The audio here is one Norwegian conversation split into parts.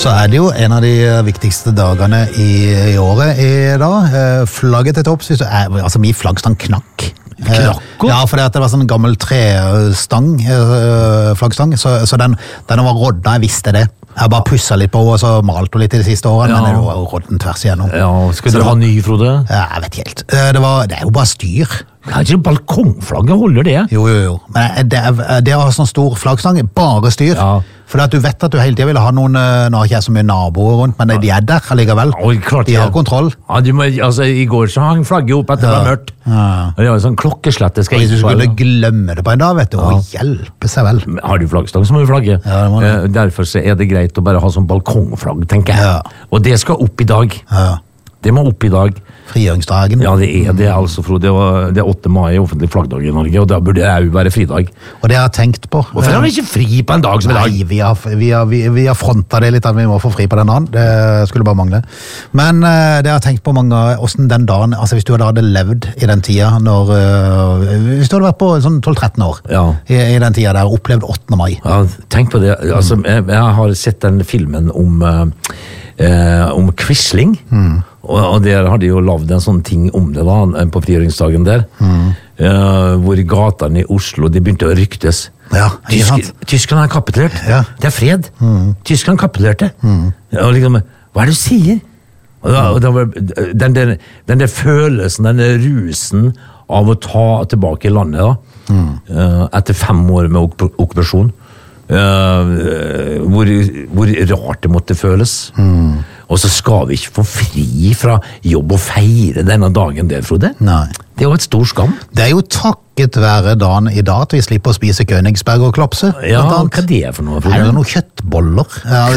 Så det jo en av de viktigste dagene i året i dag. Flagget til topps, altså min flaggstang knakk. Ja, for det var sånn gammel trestang, flaggstang, så den var rodda, jeg visste det. Jeg bare pusset litt på og så malte litt i de siste årene, men det var rodden tvers igjennom. Ja, skal dere ha ny, Frode? Ja, jeg vet ikke helt. Det jo bare styr. Det ikke balkongflagget, holder det? Jo. Men det å ha sånn stor flaggstang bare styr. Ja. For at du vet at du hele tiden vil ha noen, nå har ikke jeg så mye naboer rundt, men de der allikevel. De har kontroll. Ja, i går så hang flagget opp etter det var mørkt. Og det var en sånn klokkeslett. Og hvis du skulle glemme det på en dag, vet du, å hjelpe seg vel. Har du flaggstang, så må du flagge. Ja, derfor så det greit å bare ha sånn balkongflagg, tenker jeg. Ja. Og det skal opp i dag. Ja. Det må opp i dag. Frigjøringsdagen. Ja, det altså, Frode. Det 8. mai offentlig flaggdag i Norge, og da burde det jo være fridag. Og det har jeg tenkt på. Hvorfor har vi ikke fri på en dag som i dag? Nei, vi har frontet det litt, at vi må få fri på den dagen. Det skulle bare mangle. Men det har jeg tenkt på mange ganger, hvordan den dagen, altså hvis du hadde levd i den tida, hvis du hadde vært på sånn 12-13 år, i den tida der, opplevd 8. mai. Ja, tenk på det. Altså, jeg har sett den filmen om Quisling, og der har de jo lavet en sånn ting om det da, på frigjøringsdagen der, hvor gatene i Oslo, de begynte å ryktes. Ja, Tyskland har kapitulert. Ja. Det fred. Tyskland kapitulerte. Og liksom, hva det du sier? Og den der følelsen, den der rusen av å ta tilbake landet da, etter 5 år med okkupasjon, hvor rart det måtte føles. Og så skal vi ikke få fri fra jobb og feire denne dagen der, Frode. Nei. Det jo et stor skam. Det jo takket være dagen i dag at vi slipper å spise Königsberg og klopse. Ja, hva det for noe, Frode? Det noen kjøttboller.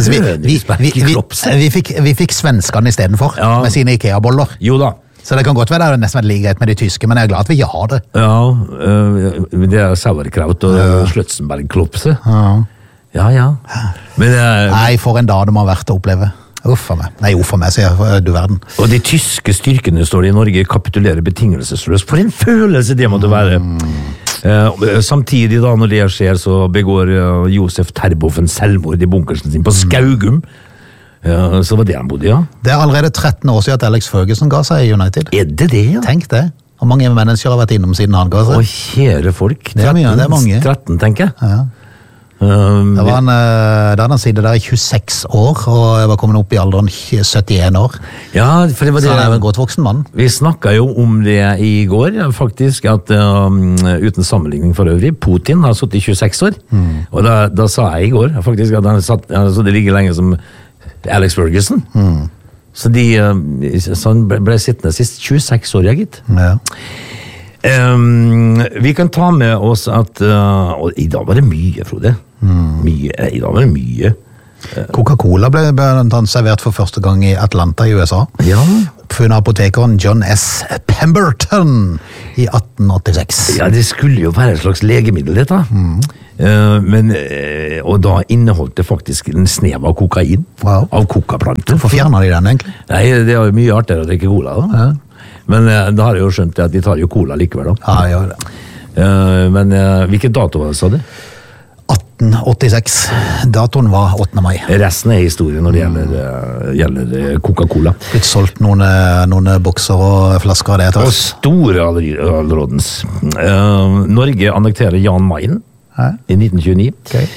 Vi fikk svenskene i stedet for, med sine Ikea-boller. Jo da. Så det kan godt være det nesten like greit med de tyske, men jeg glad at vi ikke har det. Ja, det sauerkraut og Sløtzenberg-klopse. Ja. Men nei, for en dag det må ha vært å oppleve. Uff for meg. Nei, uff for meg, sier du verden. Og de tyske styrkene, står det i Norge, kapitulerer betingelsesløst. For en følelse det måtte være. Samtidig da, når det skjer, så begår Josef Terboven selvmord i bunkersen sin på Skaugum. Så var det han bodde, ja. Det allerede 13 år siden at Alex Ferguson ga seg i United. Det, ja? Tenk det. Og mange mennesker har vært innom siden han ga seg. Å, kjære folk. 13, det mye, det mange. 13, tenker jeg. Ja. Da hadde han sittet der i 26 år, og jeg var kommet opp i alderen 71 år. Ja, for det var det. Så han jo en godt voksen mann. Vi snakket jo om det i går, faktisk, at uten sammenligning for øvrig, Putin har sittet i 26 år. Og da sa jeg i går, faktisk, at han det ligger lenge som Alex Ferguson. Så han ble sittende sist 26 år, jeg gitt. Ja. Vi kan ta med oss at og i dag var det mye, Frode. I dag var det mye. Coca-Cola ble servert for første gang i Atlanta i USA. Ja. Oppfunnet apotekeren John S. Pemberton i 1886. Ja, det skulle jo være et slags legemiddel, dette. Og da inneholdt det faktisk en snev av kokain. Wow. Av kokaplanter. Hvorfor fjerner de den, egentlig? Nei, det er jo mye artigere å drikke cola, da. Ja. Men da har jeg jo skjønt at de tar jo cola likevel, da. Ja, gjør det. Men hvilken dato var det, sa du? 1886. Datoen var 8. mai. Resten er historie når det gjelder Coca-Cola. Blitt solgt noen bokser og flasker av det etter. Og store allrådens. Norge annekterer Jan Mayen i 1929. Okay.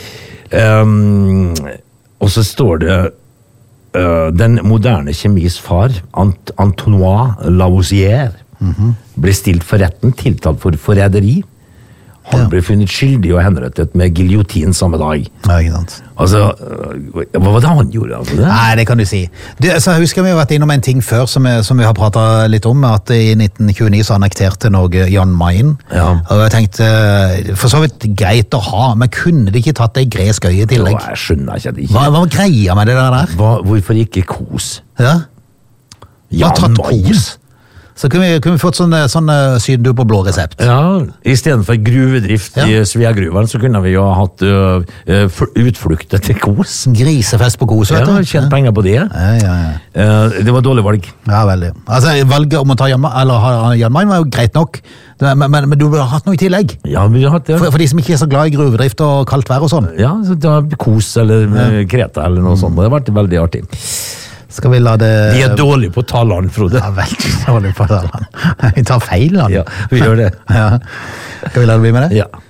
Og så står det den moderne kjemis far, Antoine Lavoisier, ble stilt for retten, tiltalt for forræderi. Han ble funnet skyldig og henrettet med giljotin samme dag. Ja, ikke sant. Altså, hva var det han gjorde? Altså, det? Nei, det kan du si. Så jeg husker vi har vært innom en ting før som vi har pratet litt om, at i 1929 så annekterte Norge Jan Mayen. Ja. Og jeg tenkte, for så vidt greit å ha, men kunne de ikke tatt det i gresk øye i tillegg? Jeg skjønner ikke det. Hva var greia med det der? Hvorfor ikke kos? Ja? Jan tatt Mayen? Kos? Så kunne vi fått sånn sydentur på blå resept. Ja, i stedet for gruvedrift i Sveagruven, så kunne vi jo ha hatt utflukter til Kos. Grisefest på Kos, vet du. Ja, tjent penger på det. Det var dårlig valg. Ja, veldig. Altså, valget om å ta Jan Mayen var jo greit nok, men du burde ha hatt noe i tillegg. Ja, vi har hatt det. For de som ikke er så glad i gruvedrift og kaldt vær og sånn. Ja, så da Kos eller Kreta eller noe sånt, det har vært veldig artig. Skal vi la det... Vi er dårlige på talene, Frode. Ja, veldig dårlige på talene. Vi tar feil, da. Ja, vi gjør det. Ja. Skal vi la det bli med det? Ja.